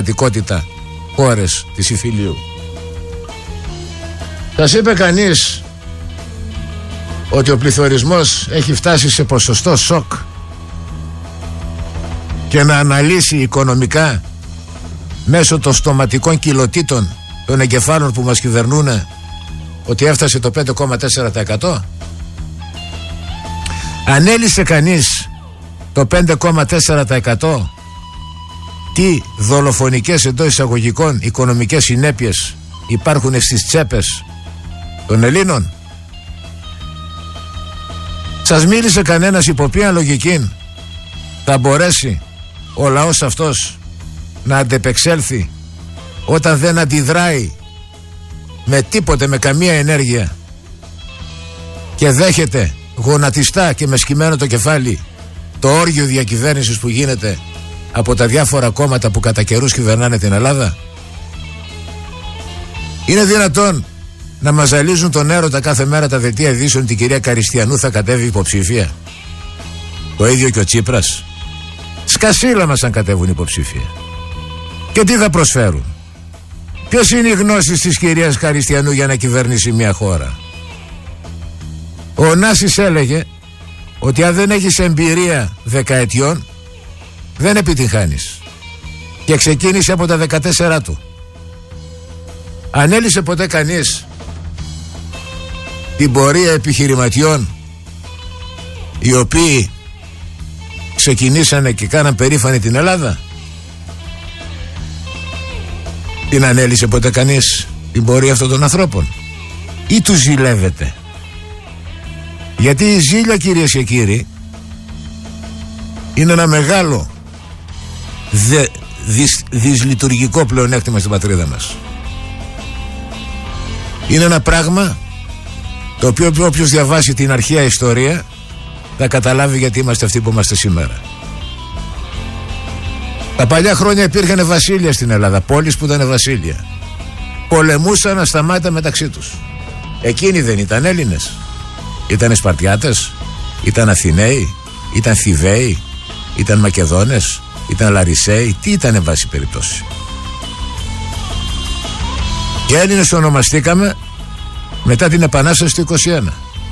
πραγματικότητα χώρες της Ιφιλίου. Σας είπε κανείς ότι ο πληθωρισμός έχει φτάσει σε ποσοστό σοκ και να αναλύσει οικονομικά μέσω των στοματικών κοιλωτήτων των εγκεφάλων που μας κυβερνούν ότι έφτασε το 5,4%? Ανέλυσε κανείς το 5,4% τι δολοφονικές εντός εισαγωγικών οικονομικές συνέπειες υπάρχουν στις τσέπες των Ελλήνων? Σας μίλησε κανένας υπό ποια λογική θα μπορέσει ο λαός αυτός να αντεπεξέλθει όταν δεν αντιδράει με τίποτε, με καμία ενέργεια και δέχεται γονατιστά και με σκυμμένο το κεφάλι το όργιο διακυβέρνησης που γίνεται από τα διάφορα κόμματα που κατά καιρούς κυβερνάνε την Ελλάδα? Είναι δυνατόν να μας ζαλίζουν τον έρωτα κάθε μέρα τα δελτία ειδήσεων την κυρία Καριστιανού θα κατέβει υποψήφια? Το ίδιο και ο Τσίπρας. Σκασίλα μας αν κατέβουν υποψήφια. Και τι θα προσφέρουν? Ποιες είναι οι γνώσεις της κυρίας Καριστιανού για να κυβερνήσει μια χώρα? Ο Νάσης έλεγε ότι αν δεν έχεις εμπειρία δεκαετιών δεν επιτυγχάνεις, και ξεκίνησε από τα 14 του. Ανέλυσε ποτέ κανείς την πορεία επιχειρηματιών οι οποίοι ξεκινήσανε και κάναν περήφανη την Ελλάδα? Την ανέλυσε ποτέ κανείς την πορεία αυτών των ανθρώπων? Ή τους ζηλεύετε? Γιατί η ζήλια, κυρίες και κύριοι, είναι ένα μεγάλο δυσλειτουργικό πλεονέκτημα στην πατρίδα μας. Είναι ένα πράγμα το οποίο όποιος διαβάσει την αρχαία ιστορία θα καταλάβει γιατί είμαστε αυτοί που είμαστε σήμερα. Τα παλιά χρόνια υπήρχαν βασίλεια στην Ελλάδα, πόλεις που ήταν βασίλεια. Πολεμούσαν ασταμάτητα μεταξύ τους. Εκείνοι δεν ήταν Έλληνες? Ήταν Σπαρτιάτες, ήταν Αθηναίοι, ήταν Θηβαίοι, ήταν Μακεδόνες, ήταν Λαρισαίοι? Τι ήταν εν πάση περιπτώσει? Και Έλληνες ονομαστήκαμε μετά την Επανάσταση του 21.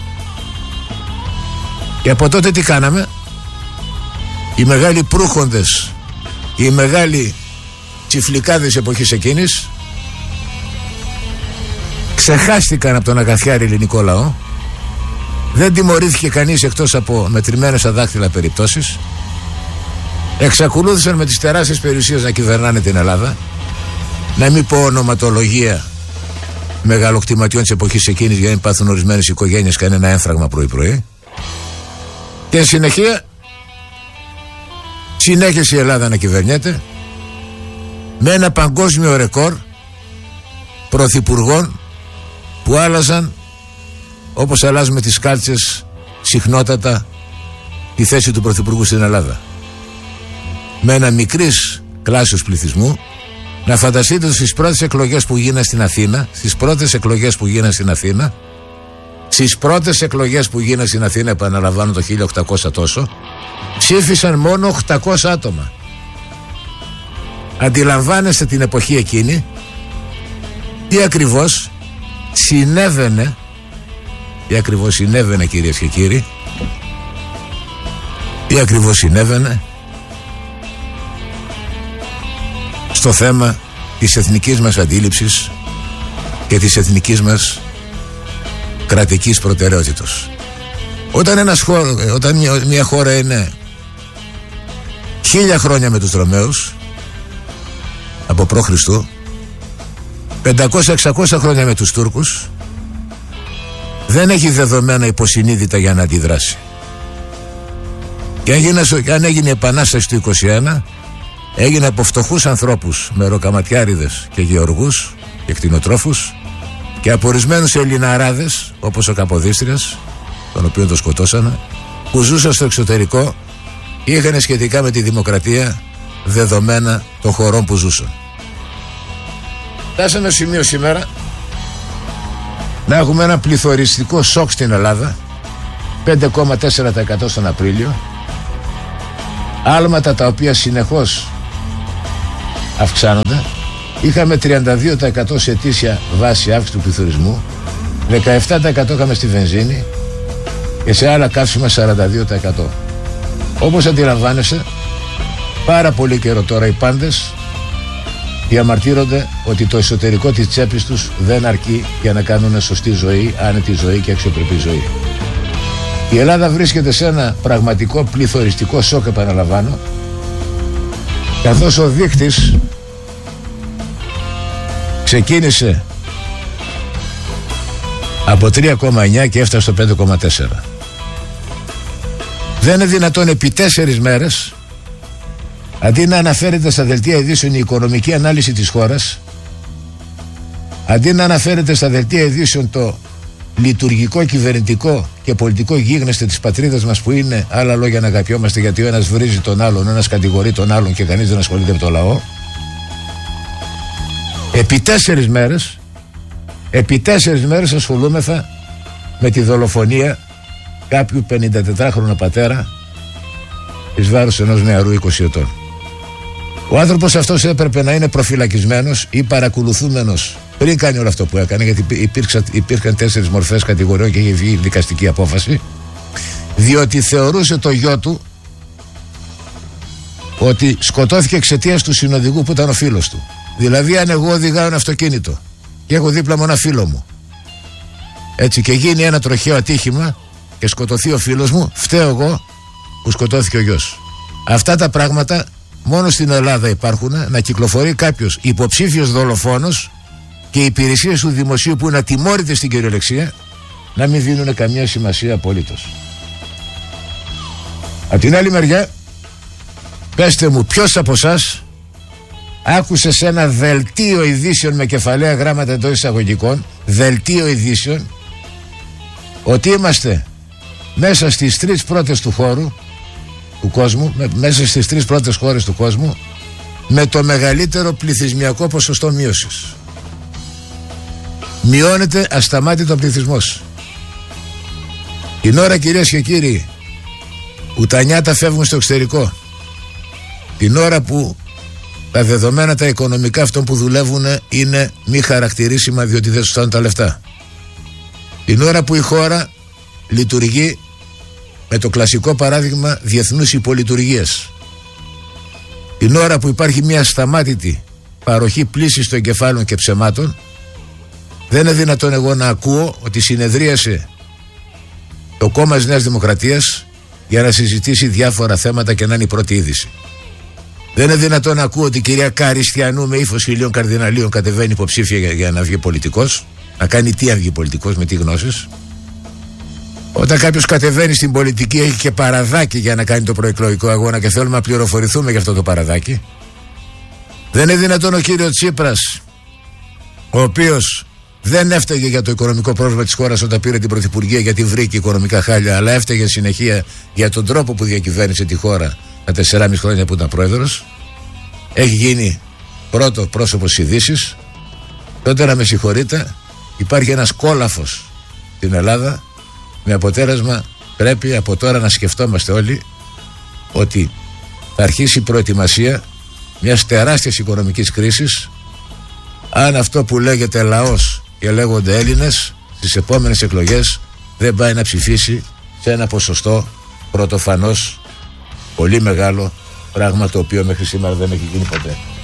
Και από τότε τι κάναμε? Οι μεγάλοι προύχοντες, οι μεγάλοι τσιφλικάδες εποχής εκείνης ξεχάστηκαν από τον αγαθιάρη ελληνικό λαό. Δεν τιμωρήθηκε κανείς εκτός από μετρημένες στα δάχτυλα περιπτώσεις. Εξακολούθησαν με τις τεράστιες περιουσίες να κυβερνάνε την Ελλάδα. Να μην πω ονοματολογία μεγαλοκτηματιών της εποχής εκείνης για να μην πάθουν ορισμένες οικογένειες κανένα έμφραγμα πρωί-πρωί. Και εν συνεχεία συνέχισε η Ελλάδα να κυβερνιέται με ένα παγκόσμιο ρεκόρ πρωθυπουργών που άλλαζαν όπως αλλάζουμε τις κάλτσες συχνότατα τη θέση του πρωθυπουργού στην Ελλάδα. Με ένα μικρής κλάσεως πληθυσμού. Να φανταστείτε στις πρώτες εκλογές που γίνανε στην Αθήνα, στις πρώτες εκλογές που γίνανε στην Αθήνα, επαναλαμβάνω το 1800 τόσο, ψήφισαν μόνο 800 άτομα. Αντιλαμβάνεστε την εποχή εκείνη τι ακριβώς συνέβαινε, κυρίες και κύριοι, τι ακριβώς συνέβαινε στο θέμα της εθνικής μας αντίληψης και της εθνικής μας κρατικής προτεραιότητας. Όταν μια χώρα είναι 1000 χρόνια με τους Ρωμαίους από π.Χ., 500-600 χρόνια με τους Τούρκους, δεν έχει δεδομένα υποσυνείδητα για να αντιδράσει. Και αν έγινε η Επανάσταση του 21, έγινε από φτωχούς ανθρώπους, μεροκαματιάριδες και γεωργούς και κτηνοτρόφους, και από ορισμένους Ελληναράδες όπως ο Καποδίστριας, τον οποίο το σκοτώσανε, που ζούσαν στο εξωτερικό, είχαν σχετικά με τη δημοκρατία δεδομένα των χωρών που ζούσαν. Φτάσαμε στο σημείο σήμερα να έχουμε ένα πληθωριστικό σοκ στην Ελλάδα, 5,4% στον Απρίλιο, άλματα τα οποία συνεχώς αυξάνονται. Είχαμε 32% σε ετήσια βάση αύξηση του πληθωρισμού, 17% είχαμε στη βενζίνη και σε άλλα καύσιμα 42%. Όπως αντιλαμβάνεσαι, πάρα πολύ καιρό τώρα οι πάντες διαμαρτύρονται ότι το εσωτερικό της τσέπης τους δεν αρκεί για να κάνουν σωστή ζωή, άνετη ζωή και αξιοπρεπή ζωή. Η Ελλάδα βρίσκεται σε ένα πραγματικό πληθωριστικό σοκ, επαναλαμβάνω, καθώς ο δείκτης ξεκίνησε από 3,9 και έφτασε στο 5,4. Δεν είναι δυνατόν επί 4 μέρες, αντί να αναφέρεται στα δελτία ειδήσεων η οικονομική ανάλυση της χώρας, αντί να αναφέρεται στα δελτία ειδήσεων το λειτουργικό, κυβερνητικό και πολιτικό γίγνεσθε της πατρίδας μας, που είναι άλλα λόγια να αγαπιόμαστε, γιατί ο ένας βρίζει τον άλλον, ο ένας κατηγορεί τον άλλον και κανείς δεν ασχολείται με το λαό. Επί 4 μέρες ασχολούμεθα με τη δολοφονία κάποιου 54χρονου πατέρα εις βάρος ενός νεαρού 20 ετών. Ο άνθρωπος αυτός έπρεπε να είναι προφυλακισμένος ή παρακολουθούμενος πριν κάνει όλο αυτό που έκανε, γιατί υπήρχαν 4 μορφές κατηγοριών και είχε βγει δικαστική απόφαση, διότι θεωρούσε το γιο του ότι σκοτώθηκε εξαιτίας του συνοδηγού που ήταν ο φίλος του. Δηλαδή, αν εγώ οδηγάω ένα αυτοκίνητο και έχω δίπλα μου ένα φίλο μου, έτσι, και γίνει ένα τροχαίο ατύχημα και σκοτωθεί ο φίλος μου, φταίω εγώ που σκοτώθηκε ο γιος. Αυτά τα πράγματα μόνο στην Ελλάδα υπάρχουν, να κυκλοφορεί κάποιος υποψήφιος δολοφόνος και οι υπηρεσίες του δημοσίου που είναι ατιμόρυτες στην κυριολεξία να μην δίνουν καμία σημασία απολύτως. Απ' την άλλη μεριά, πέστε μου ποιος από εσάς άκουσε σε ένα δελτίο ειδήσεων με κεφαλαία γράμματα εντός εισαγωγικών, δελτίο ειδήσεων, ότι είμαστε μέσα στις 3 πρώτες του χώρου του κόσμου, μέσα στις 3 πρώτες χώρες του κόσμου με το μεγαλύτερο πληθυσμιακό ποσοστό μείωσης. Μειώνεται ασταμάτητα ο πληθυσμός. Την ώρα, κυρίες και κύριοι, που τα νιάτα φεύγουν στο εξωτερικό, την ώρα που τα δεδομένα τα οικονομικά αυτών που δουλεύουν είναι μη χαρακτηρίσιμα διότι δεν σου φτάνουν τα λεφτά, την ώρα που η χώρα λειτουργεί με το κλασικό παράδειγμα διεθνούς υπολειτουργίας, την ώρα που υπάρχει μια σταμάτητη παροχή πλήσης των εγκεφάλων και ψεμάτων, δεν είναι δυνατόν εγώ να ακούω ότι συνεδρίασε το κόμμα της Νέας Δημοκρατίας για να συζητήσει διάφορα θέματα και να είναι η πρώτη είδηση. Δεν είναι δυνατόν να ακούω ότι η κυρία Καριστιανού με ύφος 1000 καρδιναλίων κατεβαίνει υποψήφια για να βγει πολιτικός. Να κάνει τι αν βγει πολιτικός, με τι γνώσεις? Όταν κάποιος κατεβαίνει στην πολιτική έχει και παραδάκι για να κάνει το προεκλογικό αγώνα και θέλουμε να πληροφορηθούμε για αυτό το παραδάκι. Δεν είναι δυνατόν ο κύριος Τσίπρας, ο οποίος δεν έφταιγε για το οικονομικό πρόβλημα της χώρας όταν πήρε την πρωθυπουργία γιατί βρήκε οικονομικά χάλια, αλλά έφταιγε συνεχεία για τον τρόπο που διακυβέρνησε τη χώρα τα 4,5 χρόνια που ήταν πρόεδρος, έχει γίνει πρώτο πρόσωπο στις ειδήσεις. Τότε, να με συγχωρείτε, υπάρχει ένας κόλαφος στην Ελλάδα, με αποτέλεσμα πρέπει από τώρα να σκεφτόμαστε όλοι ότι θα αρχίσει η προετοιμασία μιας τεράστιας οικονομικής κρίσης, αν αυτό που λέγεται λαός και λέγονται Έλληνες στις επόμενες εκλογές δεν πάει να ψηφίσει σε ένα ποσοστό πρωτοφανώς πολύ μεγάλο, πράγμα το οποίο μέχρι σήμερα δεν έχει γίνει ποτέ.